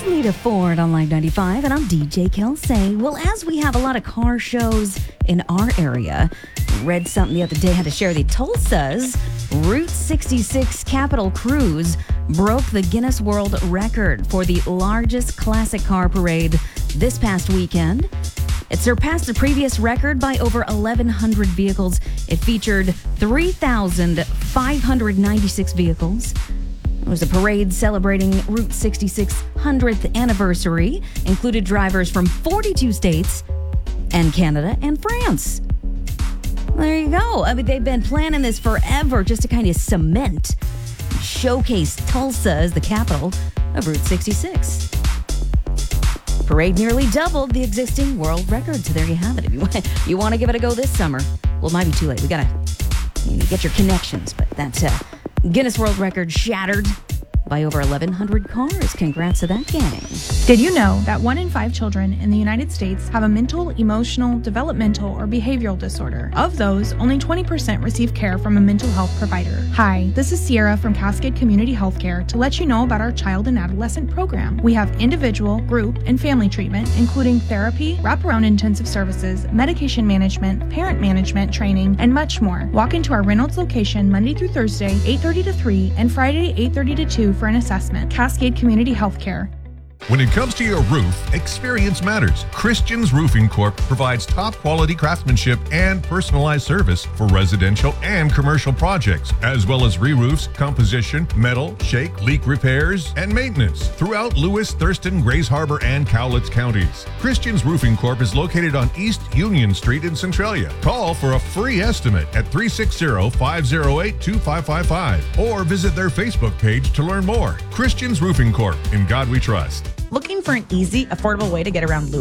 is Lita Ford on Live 95, and I'm DJ Kelsey. Well, as we have a lot of car shows in our area, read something the other day, had to share the Tulsa's Route 66 Capitol Cruise broke the Guinness World Record for the largest classic car parade this past weekend. It surpassed the previous record by over 1,100 vehicles. It featured 3,596 vehicles. It was a parade celebrating Route 66's 100th anniversary, included drivers from 42 states and Canada and France. There you go. I mean, they've been planning this forever just to kind of cement, showcase Tulsa as the capital of Route 66. Parade nearly doubled the existing world record, so there you have it. If you want to give it a go this summer, well, it might be too late. We got to get your connections, but that's Guinness World Record shattered by over 1,100 cars. Congrats to that gang. Did you know that 1 in 5 children in the United States have a mental, emotional, developmental, or behavioral disorder? Of those, only 20% receive care from a mental health provider. Hi, this is Sierra from Cascade Community Healthcare to let you know about our child and adolescent program. We have individual, group, and family treatment, including therapy, wraparound intensive services, medication management, parent management training, and much more. Walk into our Reynolds location Monday through Thursday, 8:30 to 3, and Friday, 8:30 to 2 for an assessment. Cascade Community Healthcare. When it comes to your roof, experience matters. Christian's Roofing Corp provides top quality craftsmanship and personalized service for residential and commercial projects, as well as re-roofs, composition, metal, shake, leak repairs, and maintenance throughout Lewis, Thurston, Grays Harbor, and Cowlitz counties. Christian's Roofing Corp is located on East Union Street in Centralia. Call for a free estimate at 360-508-2555 or visit their Facebook page to learn more. Christian's Roofing Corp. In God we trust. Looking for an easy, affordable way to get around Lewis?